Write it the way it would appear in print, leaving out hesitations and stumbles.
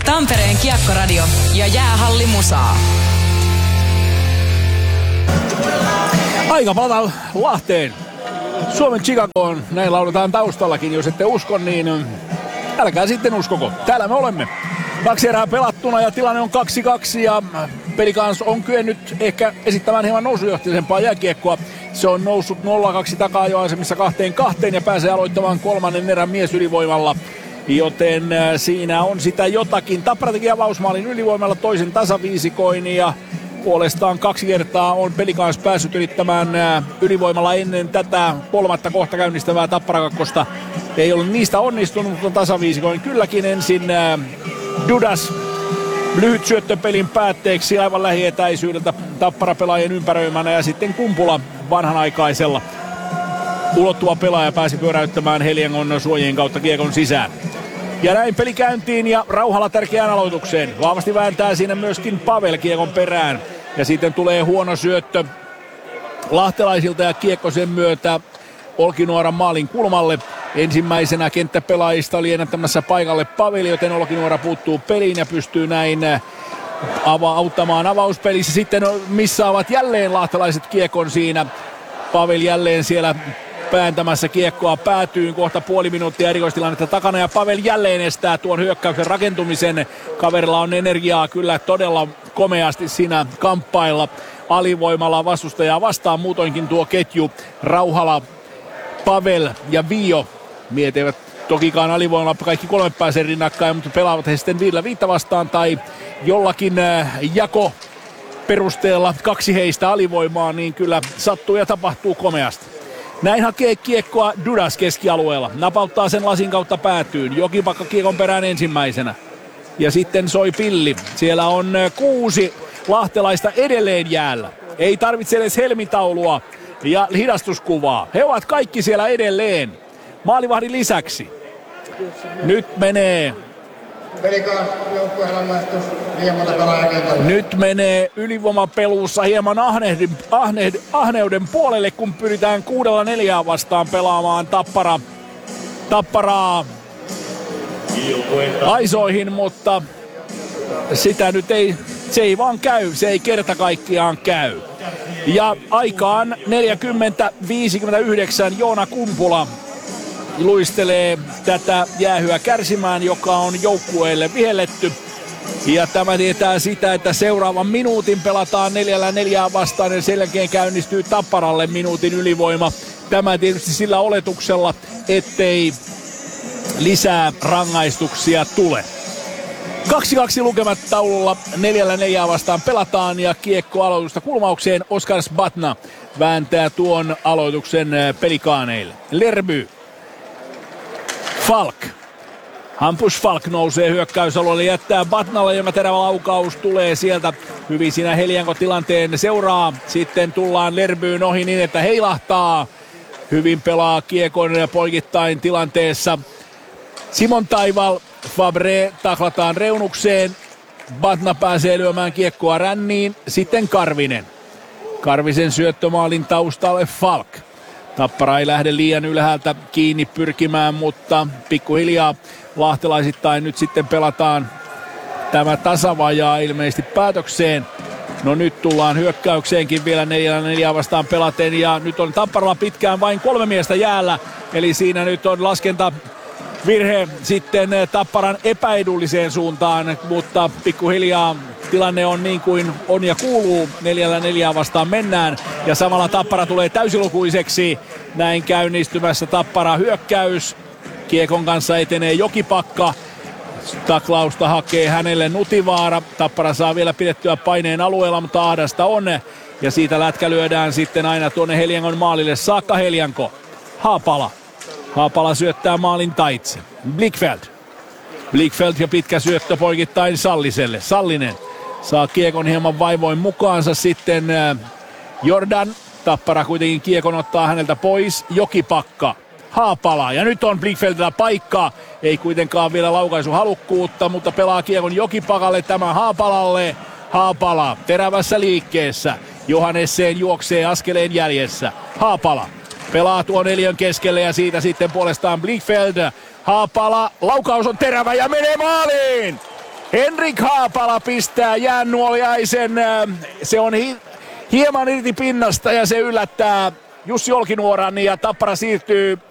Tampereen Kiekkoradio ja Jäähalli Musaa. Aika palata Lahteen. Suomen Chicagoon. Näin lauletaan taustallakin. Jos ette usko, niin älkää sitten uskoko. Täällä me olemme. 2 erää pelattuna ja tilanne on 2-2 ja Pelicans on kyennyt ehkä esittämään hieman nousujohtaisempaa jääkiekkoa. Se on noussut 0-2 takaa jo asemissa 2-2 ja pääsee aloittamaan 3. erän miesylivoimalla. Joten siinä on sitä jotakin. Tappara teki avausmaalin ylivoimalla toisen tasaviisikoin ja puolestaan 2 kertaa on Pelicans päässyt yrittämään ylivoimalla ennen tätä 3. kohta käynnistävää Tappara-kakkosta. Ei ollut niistä onnistunut, mutta tasaviisikoin kylläkin ensin Dudas lyhyt syöttöpelin päätteeksi aivan lähietäisyydeltä Tappara-pelaajien ympäröimänä ja sitten Kumpula vanhanaikaisella ulottuva pelaaja pääsi pyöräyttämään Heliangon suojien kautta kiekon sisään. Ja näin peli käyntiin ja Rauhala tärkeään aloitukseen. Vahvasti vääntää siinä myöskin Pavel kiekon perään. Ja sitten tulee huono syöttö lahtelaisilta ja kiekko sen myötä Olkinuoran maalin kulmalle. Ensimmäisenä kenttäpelaajista oli ennättämässä paikalle Pavel, joten Olkinuora puuttuu peliin ja pystyy näin auttamaan avauspelissä. Sitten missaavat jälleen lahtelaiset kiekon siinä. Pavel jälleen siellä pääntämässä kiekkoa päätyyn, kohta puoli minuuttia erikoistilannetta takana ja Pavel jälleen estää tuon hyökkäyksen rakentumisen. Kaverilla on energiaa kyllä todella komeasti siinä kamppailla alivoimalla vastustajaa vastaan. Muutoinkin tuo ketju Rauhala, Pavel ja Vio miettivät tokikaan alivoimalla kaikki 3 pääsee rinnakkain, mutta pelaavat he sitten 5 vastaan tai jollakin jako perusteella 2 heistä alivoimaa, niin kyllä sattuu ja tapahtuu komeasti. Näin hakee kiekkoa Dudas keskialueella. Napauttaa sen lasin kautta päätyyn. Jokipakka kiekon perään ensimmäisenä. Ja sitten soi pilli. Siellä on 6 lahtelaista edelleen jäällä. Ei tarvitse edes helmitaulua ja hidastuskuvaa. He ovat kaikki siellä edelleen. Maalivahdin lisäksi. Nyt menee... Nyt menee ylivoimapeluussa hieman ahneuden puolelle, kun pyritään 6-4 vastaan pelaamaan Tapparaa aisoihin, mutta sitä nyt ei, se ei vaan käy, se ei kerta kaikkiaan käy. Ja aikaan 40-59 Joona Kumpula luistelee tätä jäähyä kärsimään, joka on joukkueelle vihelletty. Ja tämä tietää sitä, että seuraavan minuutin pelataan 4-4 vastaan ja sen jälkeen käynnistyy Tapparalle minuutin ylivoima. Tämä tietysti sillä oletuksella, ettei lisää rangaistuksia tule. 2-2 lukemat taululla, 4-4 vastaan pelataan ja kiekko aloitusta kulmaukseen. Oskar Zbatna vääntää tuon aloituksen Pelikaaneille. Lerby. Falk. Hampus Falk nousee hyökkäysalueelle, jättää Batnalle, jonka terävä laukaus tulee sieltä. Hyvin siinä Helianko tilanteen seuraa. Sitten tullaan Lerbyyn ohi niin, että heilahtaa. Hyvin pelaa kiekon poikittain tilanteessa. Simon Taival, Fabre taklataan reunukseen. Batna pääsee lyömään kiekkoa ränniin. Sitten Karvinen. Karvisen syöttömaalin taustalle Falk. Tappara ei lähde liian ylhäältä kiinni pyrkimään, mutta pikkuhiljaa lahtelaisittain nyt sitten pelataan tämä tasavajaa ilmeisesti päätökseen. No nyt tullaan hyökkäykseenkin vielä 4-4 vastaan pelaten ja nyt on Tapparalla pitkään vain 3 miestä jäällä. Eli siinä nyt on laskentavirhe sitten Tapparan epäedulliseen suuntaan, mutta pikkuhiljaa tilanne on niin kuin on ja kuuluu. 4-4 vastaan mennään ja samalla Tappara tulee täysilukuiseksi. Näin käynnistymässä Tappara hyökkäys. Kiekon kanssa etenee Jokipakka. Taklausta hakee hänelle Nutivaara. Tappara saa vielä pidettyä paineen alueella, mutta ahdasta on. Ja siitä lätkä lyödään sitten aina tuonne Heliangon maalille saakka Helianko. Haapala. Haapala syöttää maalin taitse. Blickfeld ja pitkä syöttö poikittain Salliselle. Sallinen saa kiekon hieman vaivoin mukaansa sitten Jordan. Tappara kuitenkin kiekon ottaa häneltä pois. Jokipakka. Haapala. Ja nyt on Blickfeldillä paikka. Ei kuitenkaan vielä laukaisuhalukkuutta, mutta pelaa kiekon Jokipakalle tämä Haapalalle. Haapala terävässä liikkeessä. Johannesen juoksee askeleen jäljessä. Haapala pelaa tuon 4 keskelle ja siitä sitten puolestaan Blickfeld. Haapala, laukaus on terävä ja menee maaliin! Henrik Haapala pistää jäännuoliaisen. Se on hieman irti pinnasta ja se yllättää Jussi Olkinuoran ja Tappara siirtyy